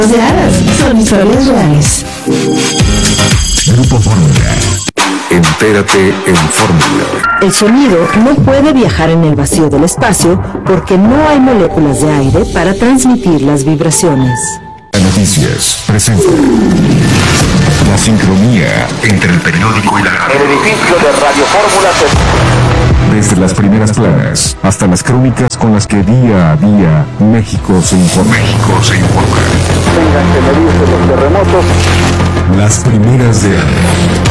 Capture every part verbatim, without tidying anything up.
de hadas, son historias reales. Grupo Fórmula. Entérate en Fórmula. El sonido no puede viajar en el vacío del espacio porque no hay moléculas de aire para transmitir las vibraciones. Noticias presenta la sincronía entre el periódico y la radio. El edificio de Radio Fórmula se... Desde las primeras planas hasta las crónicas con las que día a día México se informa. México se informa. Tengan que medirse los terremotos. Las primeras de año.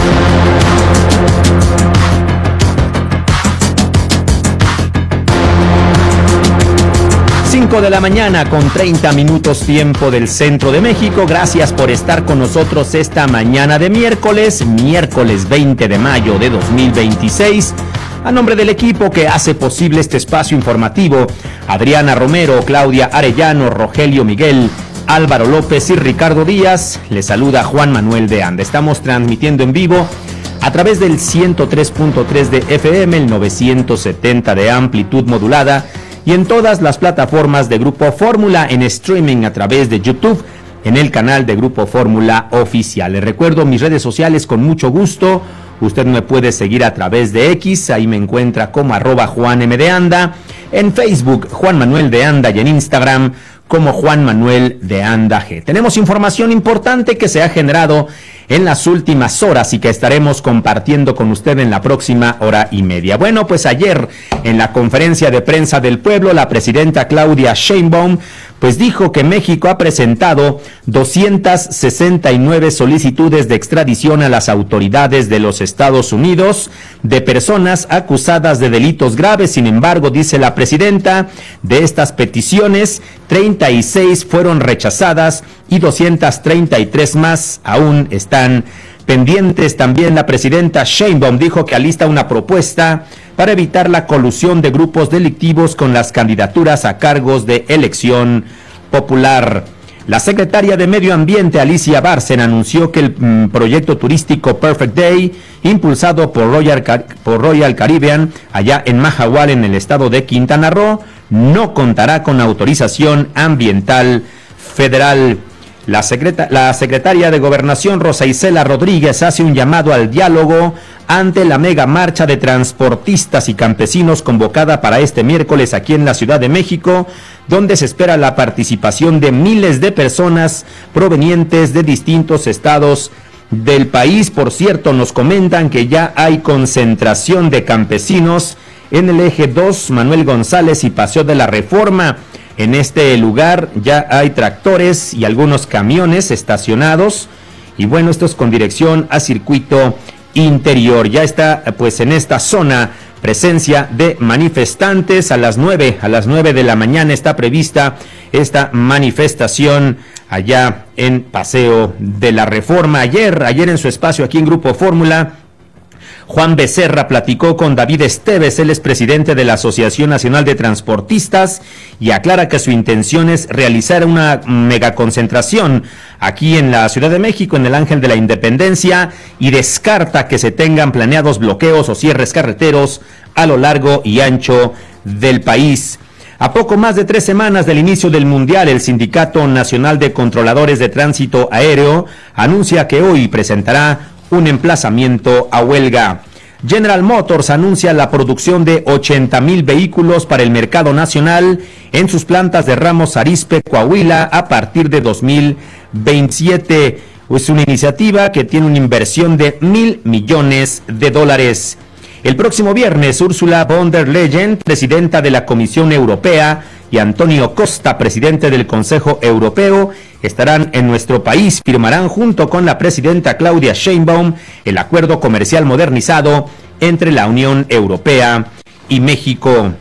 cinco de la mañana con treinta minutos tiempo del centro de México. Gracias por estar con nosotros esta mañana de miércoles, miércoles veinte de mayo de dos mil veintiséis. A nombre del equipo que hace posible este espacio informativo, Adriana Romero, Claudia Arellano, Rogelio Miguel, Álvaro López y Ricardo Díaz, les saluda Juan Manuel de Anda. Estamos transmitiendo en vivo a través del ciento tres punto tres de F M, el novecientos setenta de amplitud modulada y en todas las plataformas de Grupo Fórmula en streaming a través de YouTube en el canal de Grupo Fórmula Oficial. Les recuerdo mis redes sociales con mucho gusto. Usted me puede seguir a través de X, ahí me encuentra como arroba Juan M. de Anda, en Facebook Juan Manuel de Anda y en Instagram como Juan Manuel de Anda G. Tenemos información importante que se ha generado en las últimas horas y que estaremos compartiendo con usted en la próxima hora y media. Bueno, pues ayer en la conferencia de prensa del pueblo, la presidenta Claudia Sheinbaum pues dijo que México ha presentado doscientas sesenta y nueve solicitudes de extradición a las autoridades de los Estados Unidos de personas acusadas de delitos graves. Sin embargo, dice la presidenta, de estas peticiones, treinta y seis fueron rechazadas y doscientas treinta y tres más aún están pendientes. También la presidenta Sheinbaum dijo que alista una propuesta para evitar la colusión de grupos delictivos con las candidaturas a cargos de elección popular. La secretaria de Medio Ambiente, Alicia Bárcena, anunció que el mm, proyecto turístico Perfect Day, impulsado por Royal, Car- por Royal Caribbean, allá en Mahahual, en el estado de Quintana Roo, no contará con autorización ambiental federal. La, secreta- la secretaria de Gobernación, Rosa Isela Rodríguez, hace un llamado al diálogo ante la mega marcha de transportistas y campesinos convocada para este miércoles aquí en la Ciudad de México, donde se espera la participación de miles de personas provenientes de distintos estados del país. Por cierto, nos comentan que ya hay concentración de campesinos en el eje dos, Manuel González y Paseo de la Reforma. En este lugar ya hay tractores y algunos camiones estacionados y bueno, esto es con dirección a circuito interior. Ya está pues en esta zona presencia de manifestantes. A las nueve, a las nueve de la mañana está prevista esta manifestación allá en Paseo de la Reforma. Ayer, ayer en su espacio aquí en Grupo Fórmula, Juan Becerra platicó con David Esteves, él es presidente de la Asociación Nacional de Transportistas, y aclara que su intención es realizar una megaconcentración aquí en la Ciudad de México, en el Ángel de la Independencia, y descarta que se tengan planeados bloqueos o cierres carreteros a lo largo y ancho del país. A poco más de tres semanas del inicio del Mundial, el Sindicato Nacional de Controladores de Tránsito Aéreo anuncia que hoy presentará un emplazamiento a huelga. General Motors anuncia la producción de ochenta mil vehículos para el mercado nacional en sus plantas de Ramos Arizpe, Coahuila, a partir de dos mil veintisiete. Es una iniciativa que tiene una inversión de mil millones de dólares. El próximo viernes, Ursula von der Leyen, presidenta de la Comisión Europea, y Antonio Costa, presidente del Consejo Europeo, estarán en nuestro país. Firmarán junto con la presidenta Claudia Sheinbaum el acuerdo comercial modernizado entre la Unión Europea y México.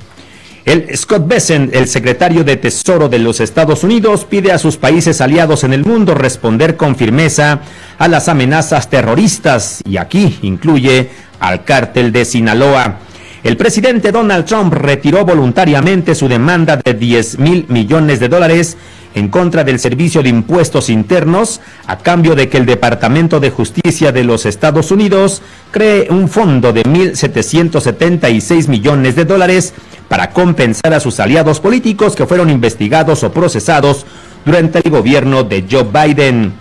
El Scott Bessent, el secretario de Tesoro de los Estados Unidos, pide a sus países aliados en el mundo responder con firmeza a las amenazas terroristas, y aquí incluye al cártel de Sinaloa. El presidente Donald Trump retiró voluntariamente su demanda de diez mil millones de dólares en contra del Servicio de Impuestos Internos, a cambio de que el Departamento de Justicia de los Estados Unidos cree un fondo de mil setecientos setenta y seis millones de dólares para compensar a sus aliados políticos que fueron investigados o procesados durante el gobierno de Joe Biden.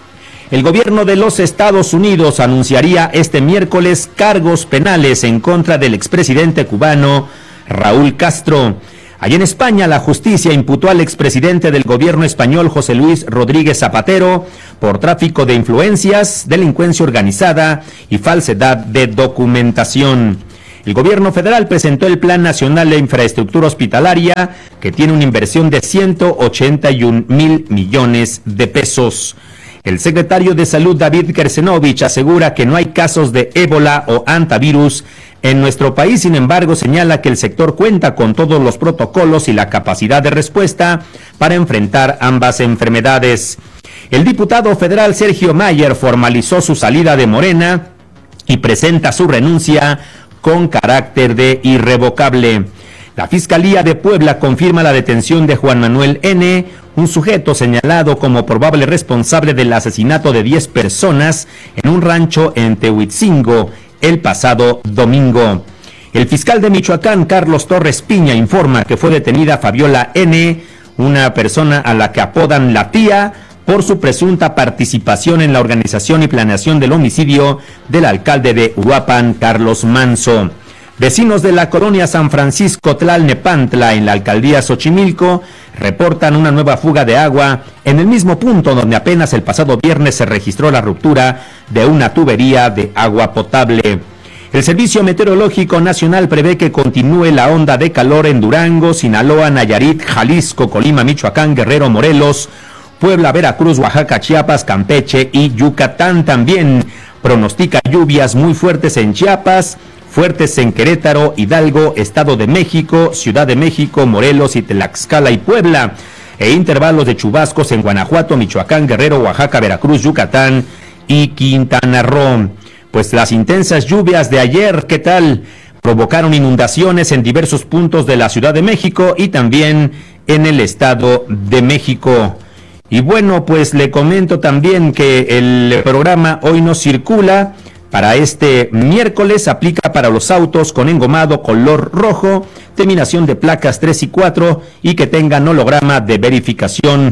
El gobierno de los Estados Unidos anunciaría este miércoles cargos penales en contra del expresidente cubano Raúl Castro. Allí en España, la justicia imputó al expresidente del gobierno español, José Luis Rodríguez Zapatero, por tráfico de influencias, delincuencia organizada y falsedad de documentación. El gobierno federal presentó el Plan Nacional de Infraestructura Hospitalaria, que tiene una inversión de ciento ochenta y un mil millones de pesos. El secretario de Salud, David Kersenovich, asegura que no hay casos de ébola o hantavirus en nuestro país. Sin embargo, señala que el sector cuenta con todos los protocolos y la capacidad de respuesta para enfrentar ambas enfermedades. El diputado federal Sergio Mayer formalizó su salida de Morena y presenta su renuncia con carácter de irrevocable. La Fiscalía de Puebla confirma la detención de Juan Manuel N., un sujeto señalado como probable responsable del asesinato de diez personas en un rancho en Tehuitzingo el pasado domingo. El fiscal de Michoacán, Carlos Torres Piña, informa que fue detenida Fabiola N., una persona a la que apodan la tía, por su presunta participación en la organización y planeación del homicidio del alcalde de Uruapan, Carlos Manso. Vecinos de la colonia San Francisco Tlalnepantla, en la alcaldía Xochimilco, reportan una nueva fuga de agua en el mismo punto donde apenas el pasado viernes se registró la ruptura de una tubería de agua potable. El Servicio Meteorológico Nacional prevé que continúe la onda de calor en Durango, Sinaloa, Nayarit, Jalisco, Colima, Michoacán, Guerrero, Morelos, Puebla, Veracruz, Oaxaca, Chiapas, Campeche y Yucatán. También pronostica lluvias muy fuertes en Chiapas, fuertes en Querétaro, Hidalgo, Estado de México, Ciudad de México, Morelos y Tlaxcala y Puebla, e intervalos de chubascos en Guanajuato, Michoacán, Guerrero, Oaxaca, Veracruz, Yucatán y Quintana Roo. Pues las intensas lluvias de ayer, ¿qué tal?, provocaron inundaciones en diversos puntos de la Ciudad de México y también en el Estado de México. Y bueno, pues le comento también que el programa Hoy No Circula para este miércoles aplica para los autos con engomado color rojo, terminación de placas tres y cuatro y que tengan holograma de verificación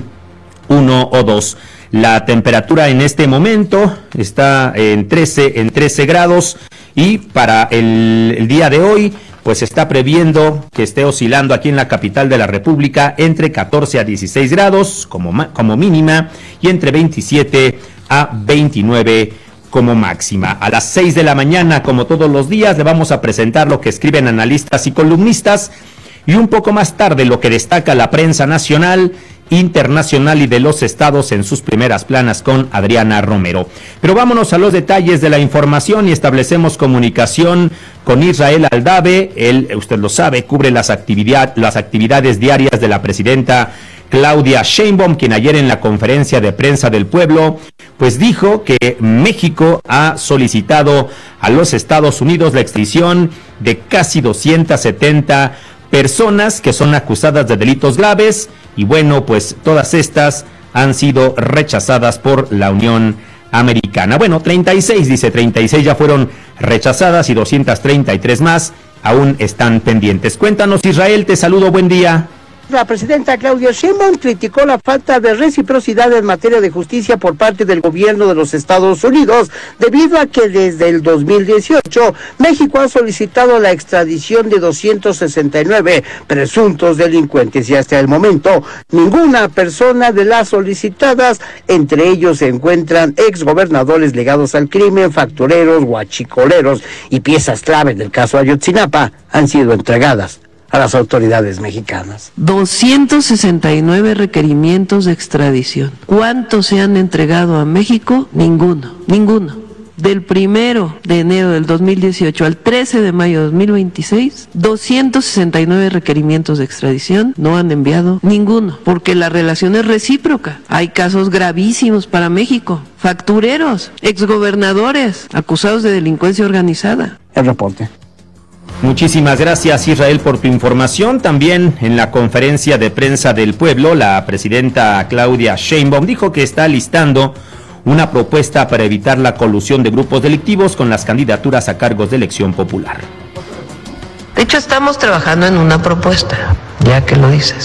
uno o dos. La temperatura en este momento está en trece, en trece grados y para el, el día de hoy pues está previendo que esté oscilando aquí en la capital de la República entre catorce a dieciséis grados como, como mínima y entre veintisiete a veintinueve como máxima. A las seis de la mañana, como todos los días, le vamos a presentar lo que escriben analistas y columnistas y un poco más tarde lo que destaca la prensa nacional, internacional y de los estados en sus primeras planas con Adriana Romero. Pero vámonos a los detalles de la información y establecemos comunicación con Israel Aldave. Él, usted lo sabe, cubre las, actividad, las actividades diarias de la presidenta Claudia Sheinbaum, quien ayer en la conferencia de prensa del pueblo, pues dijo que México ha solicitado a los Estados Unidos la extradición de casi doscientas setenta personas que son acusadas de delitos graves y bueno, pues todas estas han sido rechazadas por la Unión Americana. Bueno, treinta y seis, dice, treinta y seis ya fueron rechazadas y doscientas treinta y tres más aún están pendientes. Cuéntanos, Israel, te saludo, buen día. La presidenta Claudia Sheinbaum criticó la falta de reciprocidad en materia de justicia por parte del gobierno de los Estados Unidos, debido a que desde el dos mil dieciocho México ha solicitado la extradición de doscientos sesenta y nueve presuntos delincuentes y hasta el momento ninguna persona de las solicitadas, entre ellos se encuentran exgobernadores ligados al crimen, factureros, guachicoleros y piezas clave del caso Ayotzinapa, han sido entregadas a las autoridades mexicanas. doscientos sesenta y nueve requerimientos de extradición. ¿Cuántos se han entregado a México? Ninguno, ninguno. Del primero de enero del dos mil dieciocho al trece de mayo de dos mil veintiséis, doscientos sesenta y nueve requerimientos de extradición, no han enviado ninguno, porque la relación es recíproca. Hay casos gravísimos para México. Factureros, exgobernadores, acusados de delincuencia organizada. El reporte. Muchísimas gracias, Israel, por tu información. También en la conferencia de prensa del pueblo, la presidenta Claudia Sheinbaum dijo que está listando una propuesta para evitar la colusión de grupos delictivos con las candidaturas a cargos de elección popular. De hecho, estamos trabajando en una propuesta, ya que lo dices.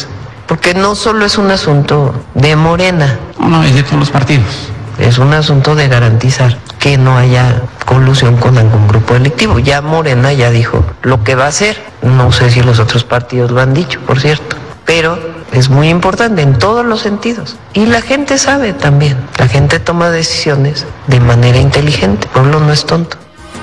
porque no solo es un asunto de Morena. No, no, es de todos los partidos. Es un asunto de garantizar que no haya colusión con algún grupo delictivo. Ya Morena ya dijo lo que va a hacer. No sé si los otros partidos lo han dicho, por cierto. Pero es muy importante en todos los sentidos. Y la gente sabe también. La gente toma decisiones de manera inteligente. El pueblo no es tonto.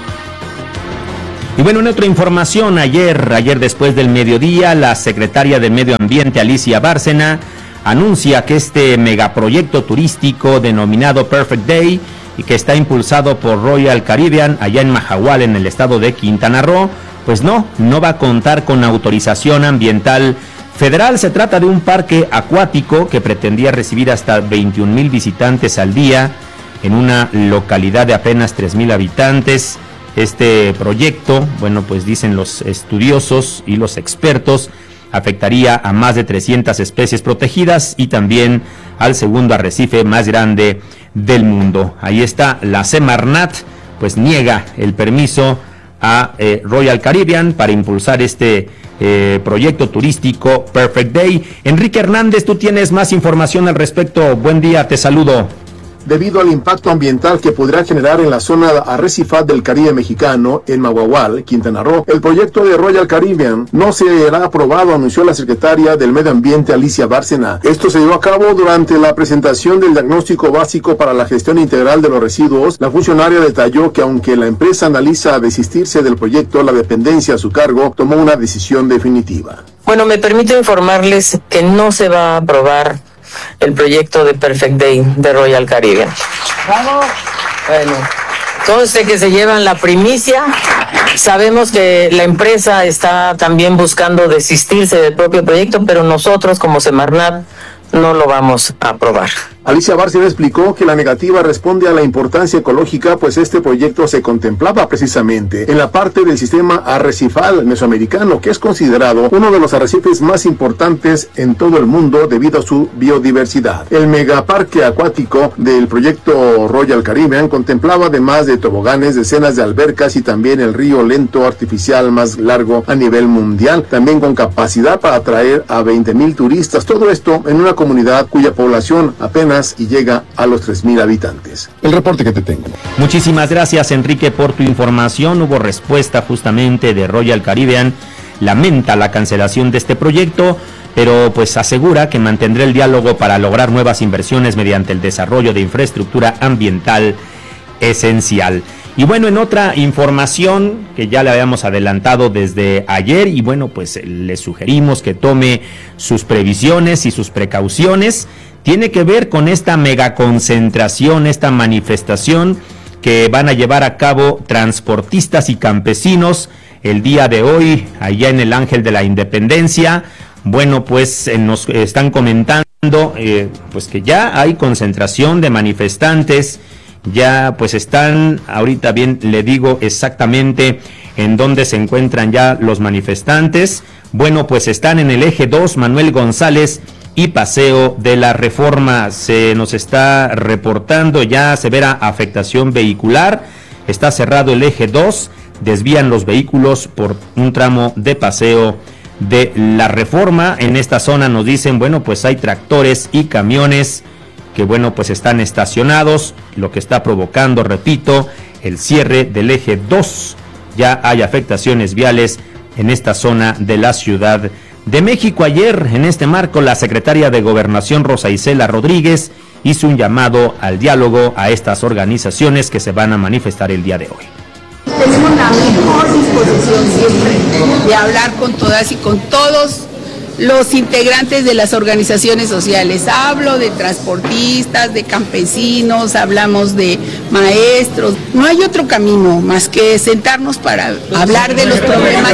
Y bueno, en otra información, ayer, ayer después del mediodía, la secretaria de Medio Ambiente, Alicia Bárcena, anuncia que este megaproyecto turístico denominado Perfect Day y que está impulsado por Royal Caribbean allá en Mahahual, en el estado de Quintana Roo, pues no, no va a contar con autorización ambiental federal. Se trata de un parque acuático que pretendía recibir hasta veintiún mil visitantes al día en una localidad de apenas tres mil habitantes. Este proyecto, bueno, pues dicen los estudiosos y los expertos, afectaría a más de trescientas especies protegidas y también al segundo arrecife más grande del mundo. Ahí está, la Semarnat pues niega el permiso a eh, Royal Caribbean para impulsar este eh, proyecto turístico Perfect Day. Enrique Hernández, tú tienes más información al respecto. Buen día, te saludo. Debido al impacto ambiental que podrá generar en la zona arrecifal del Caribe mexicano, en Mahahual, Quintana Roo, el proyecto de Royal Caribbean no será aprobado, anunció la secretaria del Medio Ambiente, Alicia Bárcena. Esto se llevó a cabo durante la presentación del diagnóstico básico para la gestión integral de los residuos. La funcionaria detalló que aunque la empresa analiza desistirse del proyecto, la dependencia a su cargo tomó una decisión definitiva. Bueno, me permito informarles que no se va a aprobar el proyecto de Perfect Day de Royal Caribbean. ¡Bravo! Bueno, todos ustedes que se llevan la primicia, sabemos que la empresa está también buscando desistirse del propio proyecto, pero nosotros como Semarnat no lo vamos a aprobar. Alicia Bárcena explicó que la negativa responde a la importancia ecológica, pues este proyecto se contemplaba precisamente en la parte del sistema arrecifal mesoamericano, que es considerado uno de los arrecifes más importantes en todo el mundo debido a su biodiversidad. El megaparque acuático del proyecto Royal Caribbean contemplaba, además de toboganes, decenas de albercas y también el río lento artificial más largo a nivel mundial, también con capacidad para atraer a veinte mil turistas. Todo esto en una comunidad cuya población apenas y llega a los tres mil habitantes. El reporte que te tengo. Muchísimas gracias, Enrique, por tu información. Hubo respuesta justamente de Royal Caribbean. Lamenta la cancelación de este proyecto, pero pues asegura que mantendrá el diálogo para lograr nuevas inversiones mediante el desarrollo de infraestructura ambiental esencial. Y bueno, en otra información que ya le habíamos adelantado desde ayer, y bueno, pues le sugerimos que tome sus previsiones y sus precauciones, tiene que ver con esta megaconcentración, esta manifestación que van a llevar a cabo transportistas y campesinos el día de hoy allá en el Ángel de la Independencia. Bueno, pues eh, nos están comentando eh, pues que ya hay concentración de manifestantes. Ya pues están, ahorita bien le digo exactamente en dónde se encuentran ya los manifestantes. Bueno, pues están en el eje dos, Manuel González y Paseo de la Reforma. Se nos está reportando ya severa afectación vehicular. Está cerrado el eje dos, desvían los vehículos por un tramo de Paseo de la Reforma. En esta zona nos dicen, bueno, pues hay tractores y camiones que bueno, pues están estacionados, lo que está provocando, repito, el cierre del eje dos. Ya hay afectaciones viales en esta zona de la Ciudad de México. Ayer, en este marco, la secretaria de Gobernación, Rosa Isela Rodríguez, hizo un llamado al diálogo a estas organizaciones que se van a manifestar el día de hoy. Tenemos la mejor disposición siempre de hablar con todas y con todos los integrantes de las organizaciones sociales. Hablo de transportistas, de campesinos, hablamos de maestros. No hay otro camino más que sentarnos para hablar de los problemas.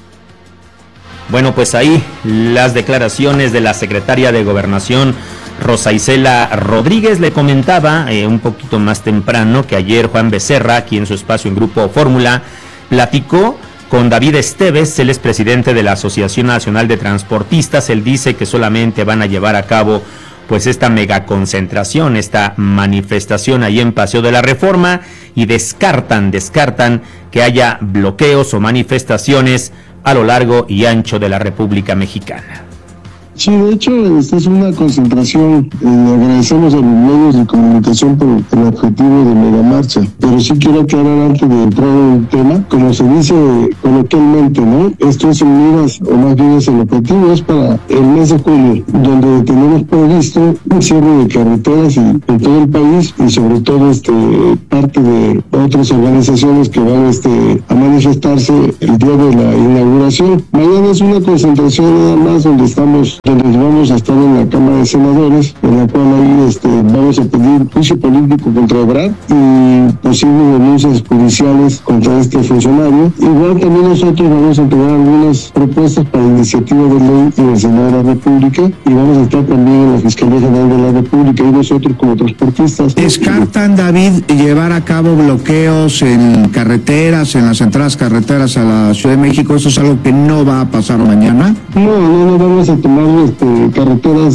Bueno, pues ahí las declaraciones de la secretaria de Gobernación, Rosa Isela Rodríguez. Le comentaba eh, un poquito más temprano que ayer Juan Becerra, aquí en su espacio en Grupo Fórmula, platicó con David Esteves, él es presidente de la Asociación Nacional de Transportistas. Él dice que solamente van a llevar a cabo pues esta megaconcentración, esta manifestación ahí en Paseo de la Reforma, y descartan, descartan que haya bloqueos o manifestaciones a lo largo y ancho de la República Mexicana. Sí, de hecho, esta es una concentración. Eh, agradecemos a los medios de comunicación por el objetivo de Megamarcha, pero sí quiero aclarar antes de entrar en el tema, como se dice coloquialmente, ¿no? Esto es en miras, o más bien es el objetivo, es para el mes de julio, donde tenemos previsto un cierre de carreteras en, en todo el país y sobre todo este parte de otras organizaciones que van este, a manifestarse el día de la inauguración. Mañana es una concentración nada más donde estamos donde vamos a estar en la Cámara de Senadores, en la cual ahí este, vamos a pedir juicio político contra Ebrard y posibles denuncias judiciales contra este funcionario. Igual también nosotros vamos a entregar algunas propuestas para iniciativa de ley en el Senado de la República y vamos a estar también en la Fiscalía General de la República y nosotros como transportistas. ¿Descartan, David, llevar a cabo bloqueos en carreteras, en las entradas carreteras a la Ciudad de México? ¿Eso es algo que no va a pasar mañana? No, no, no vamos a tomar este, carreteras.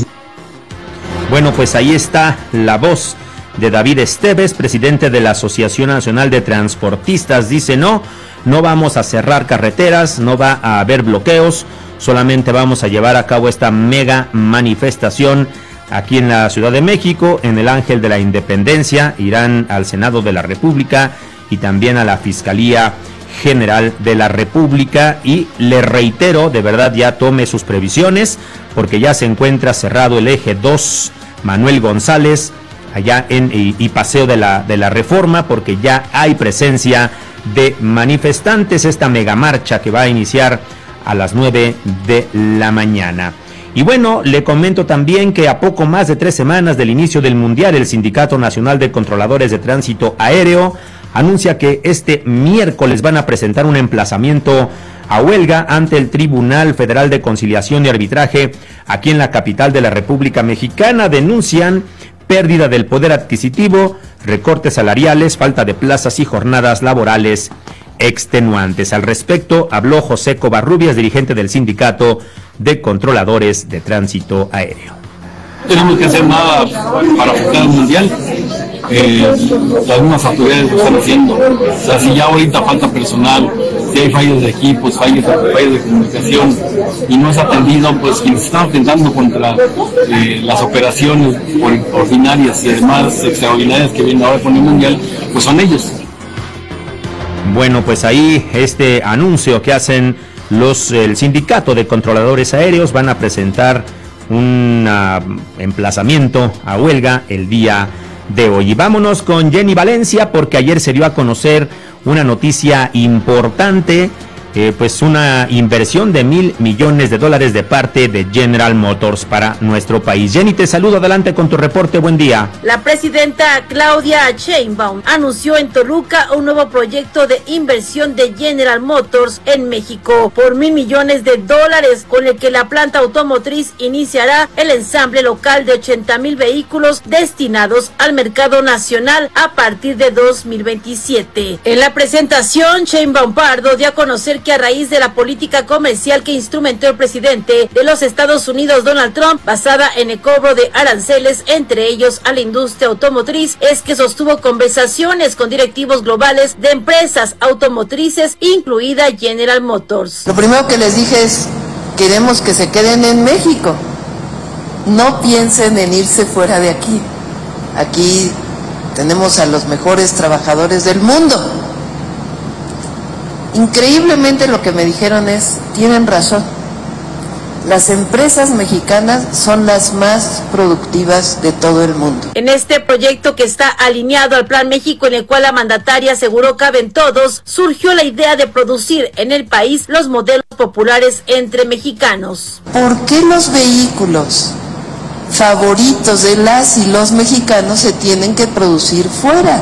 Bueno, pues ahí está la voz de David Esteves, presidente de la Asociación Nacional de Transportistas. Dice no, no vamos a cerrar carreteras, no va a haber bloqueos, solamente vamos a llevar a cabo esta mega manifestación aquí en la Ciudad de México, en el Ángel de la Independencia. Irán al Senado de la República y también a la Fiscalía General de la República, y le reitero, de verdad ya tome sus previsiones, porque ya se encuentra cerrado el eje dos Manuel González allá en y, y Paseo de la, de la Reforma, porque ya hay presencia de manifestantes. Esta megamarcha que va a iniciar a las nueve de la mañana. Y bueno, le comento también que a poco más de tres semanas del inicio del Mundial, el Sindicato Nacional de Controladores de Tránsito Aéreo anuncia que este miércoles van a presentar un emplazamiento a huelga ante el Tribunal Federal de Conciliación y Arbitraje aquí en la capital de la República Mexicana. Denuncian pérdida del poder adquisitivo, recortes salariales, falta de plazas y jornadas laborales extenuantes. Al respecto habló José Covarrubias, dirigente del Sindicato de Controladores de Tránsito Aéreo. No tenemos que hacer nada para afectar al Mundial. Eh, las mismas autoridades lo están haciendo. O sea, si ya ahorita falta personal, si hay fallos de equipos, fallos, fallos de comunicación y no es atendido, pues quienes están atentando contra eh, las operaciones ordinarias y además extraordinarias que vienen ahora con el Mundial, pues son ellos. Bueno, pues ahí este anuncio que hacen los el Sindicato de Controladores Aéreos, van a presentar un uh, emplazamiento a huelga el día de hoy. Y vámonos con Jenny Valencia, porque ayer se dio a conocer una noticia importante, eh, pues una inversión de mil millones de dólares de parte de General Motors para nuestro país. Jenny, te saludo, adelante con tu reporte, buen día. La presidenta Claudia Sheinbaum anunció en Toluca un nuevo proyecto de inversión de General Motors en México por mil millones de dólares, con el que la planta automotriz iniciará el ensamble local de ochenta mil vehículos destinados al mercado nacional a partir de dos mil veintisiete. En la presentación, Sheinbaum Pardo dio a conocer que a raíz de la política comercial que instrumentó el presidente de los Estados Unidos, Donald Trump, basada en el cobro de aranceles, entre ellos a la industria automotriz, es que sostuvo conversaciones con directivos globales de empresas automotrices, incluida General Motors. Lo primero que les dije es, queremos que se queden en México, no piensen en irse fuera de aquí. Aquí tenemos a los mejores trabajadores del mundo. Increíblemente lo que me dijeron es, tienen razón, las empresas mexicanas son las más productivas de todo el mundo. En este proyecto, que está alineado al Plan México, en el cual la mandataria aseguró caben todos, surgió la idea de producir en el país los modelos populares entre mexicanos. ¿Por qué los vehículos favoritos de las y los mexicanos se tienen que producir fuera?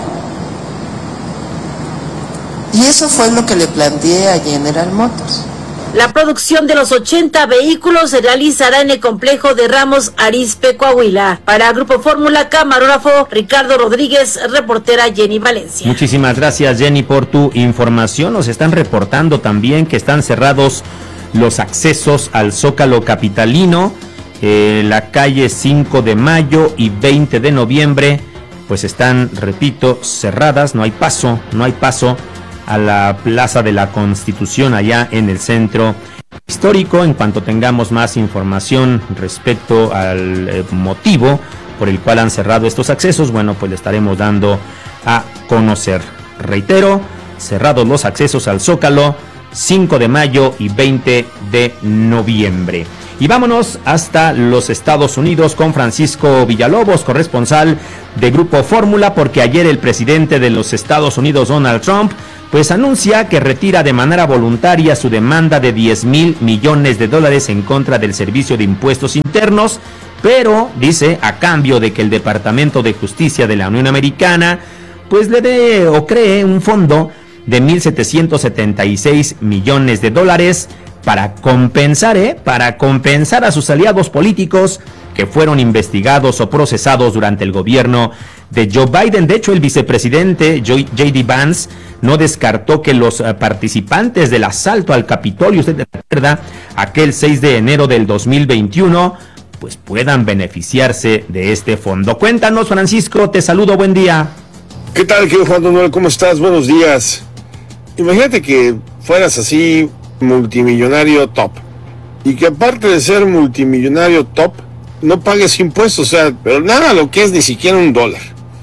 Y eso fue lo que le planteé a General Motors. La producción de los ochenta vehículos se realizará en el complejo de Ramos Arizpe, Coahuila. Para Grupo Fórmula, camarógrafo Ricardo Rodríguez, reportera Jenny Valencia. Muchísimas gracias, Jenny, por tu información. Nos están reportando también que están cerrados los accesos al Zócalo capitalino, eh, la calle cinco de mayo y veinte de noviembre, pues están, repito, cerradas. No hay paso, no hay paso a la Plaza de la Constitución allá en el centro histórico. En cuanto tengamos más información respecto al eh, motivo por el cual han cerrado estos accesos, bueno, pues le estaremos dando a conocer. Reitero, cerrados los accesos al Zócalo, cinco de mayo y veinte de noviembre. Y vámonos hasta los Estados Unidos con Francisco Villalobos, corresponsal de Grupo Fórmula, porque ayer el presidente de los Estados Unidos, Donald Trump, pues anuncia que retira de manera voluntaria su demanda de diez mil millones de dólares en contra del Servicio de Impuestos Internos, pero dice a cambio de que el Departamento de Justicia de la Unión Americana pues le dé o cree un fondo de mil setecientos setenta y seis millones de dólares para compensar, ¿eh? para compensar a sus aliados políticos que fueron investigados o procesados durante el gobierno de Joe Biden. De hecho, el vicepresidente J D Vance no descartó que los uh, participantes del asalto al Capitolio, usted recuerda, aquel seis de enero del dos mil veintiuno, pues puedan beneficiarse de este fondo. Cuéntanos, Francisco, te saludo, buen día. ¿Qué tal, querido Juan Manuel? ¿Cómo estás? Buenos días. Imagínate que fueras así multimillonario top y que aparte de ser multimillonario top no pagues impuestos, o sea, pero nada, lo que es ni siquiera un dólar.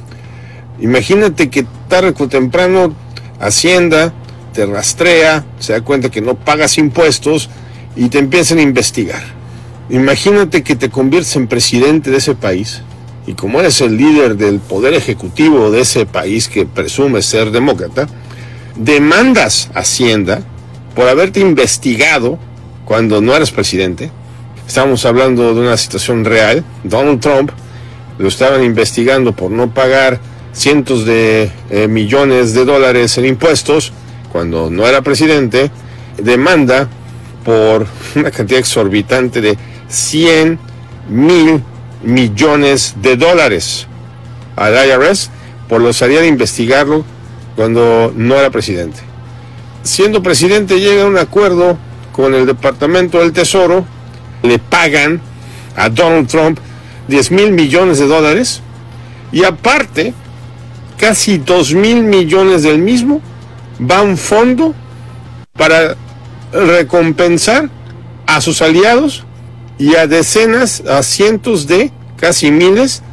Imagínate que tarde o temprano Hacienda te rastrea, se da cuenta que no pagas impuestos y te empiezan a investigar. Imagínate que te conviertes en presidente de ese país y como eres el líder del poder ejecutivo de ese país que presume ser demócrata, demandas a Hacienda por haberte investigado cuando no eres presidente. Estamos hablando de una situación real. Donald Trump lo estaban investigando por no pagar cientos de eh, millones de dólares en impuestos cuando no era presidente. Demanda por una cantidad exorbitante de cien mil millones de dólares al I R S por lo que haría de investigarlo cuando no era presidente. Siendo presidente llega a un acuerdo con el Departamento del Tesoro, le pagan a Donald Trump diez mil millones de dólares y aparte casi dos mil millones del mismo va a un fondo para recompensar a sus aliados y a decenas, a cientos de, casi miles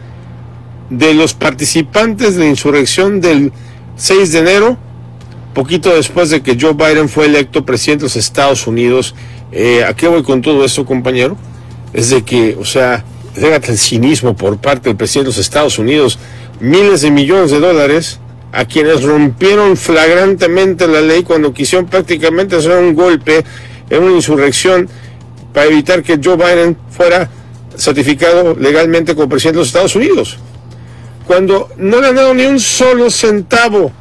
de los participantes de la insurrección del seis de enero, poquito después de que Joe Biden fue electo presidente de los Estados Unidos. Eh, ¿A qué voy con todo esto, compañero? Es de que, o sea, fíjate el cinismo por parte del presidente de los Estados Unidos, miles de millones de dólares a quienes rompieron flagrantemente la ley cuando quisieron prácticamente hacer un golpe en una insurrección para evitar que Joe Biden fuera certificado legalmente como presidente de los Estados Unidos. Cuando no le han dado ni un solo centavo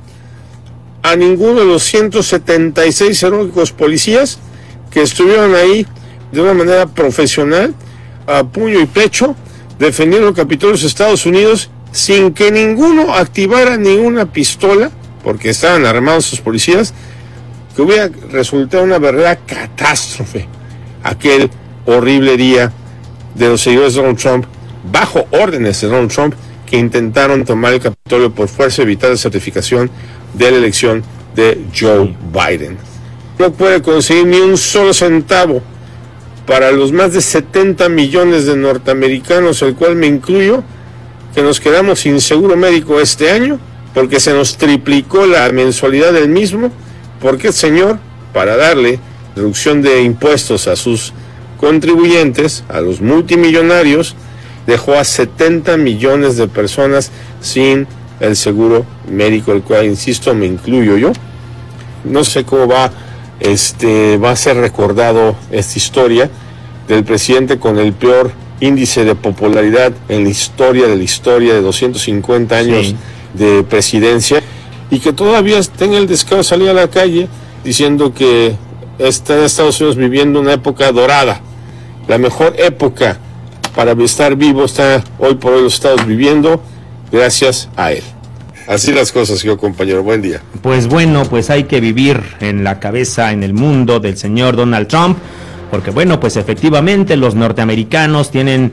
a ninguno de los ciento setenta y seis heroicos policías que estuvieron ahí de una manera profesional, a puño y pecho, defendiendo el Capitolio de los Estados Unidos sin que ninguno activara ninguna pistola, porque estaban armados sus policías, que hubiera resultado una verdadera catástrofe aquel horrible día de los seguidores de Donald Trump, bajo órdenes de Donald Trump, que intentaron tomar el Capitolio por fuerza y evitar la certificación de la elección de Joe Biden. No puede conseguir ni un solo centavo para los más de setenta millones de norteamericanos, el cual me incluyo, que nos quedamos sin seguro médico este año, porque se nos triplicó la mensualidad del mismo, porque el señor, para darle reducción de impuestos a sus contribuyentes, a los multimillonarios, dejó a setenta millones de personas sin el seguro médico, el cual, insisto, me incluyo yo. No sé cómo va, este, va a ser recordado esta historia del presidente con el peor índice de popularidad en la historia de la historia de doscientos cincuenta años sí. de presidencia, y que todavía tenga el descaro de salir a la calle diciendo que está en Estados Unidos viviendo una época dorada. La mejor época para estar vivo está hoy por hoy los Estados viviendo gracias a él. Así las cosas, yo compañero, buen día. Pues bueno, pues hay que vivir en la cabeza, en el mundo del señor Donald Trump, porque bueno, pues efectivamente los norteamericanos tienen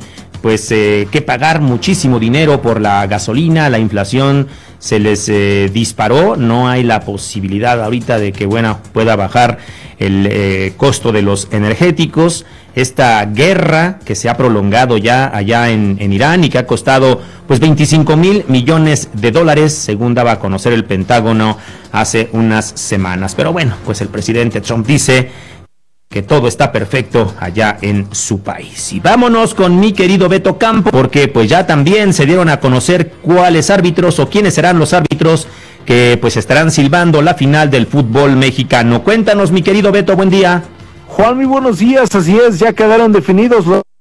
pues eh, que pagar muchísimo dinero por la gasolina, la inflación se les eh, disparó, no hay la posibilidad ahorita de que, bueno, pueda bajar el eh, costo de los energéticos. Esta guerra que se ha prolongado ya allá en, en Irán y que ha costado pues veinticinco mil millones de dólares, según daba a conocer el Pentágono hace unas semanas. Pero bueno, pues el presidente Trump dice que todo está perfecto allá en su país. Y vámonos con mi querido Beto Campo, porque pues ya también se dieron a conocer cuáles árbitros o quiénes serán los árbitros que pues estarán silbando la final del fútbol mexicano. Cuéntanos, mi querido Beto, buen día. Juan, muy buenos días, así es, ya quedaron definidos los